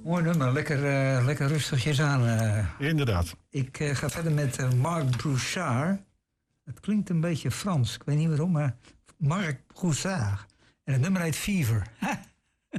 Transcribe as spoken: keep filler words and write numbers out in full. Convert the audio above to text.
Mooi nummer, lekker, uh, lekker rustigjes aan. Uh. Inderdaad. Ik uh, ga verder met uh, Marc Broussard. Het klinkt een beetje Frans, ik weet niet waarom, maar Marc Broussard. En het nummer heet Fever.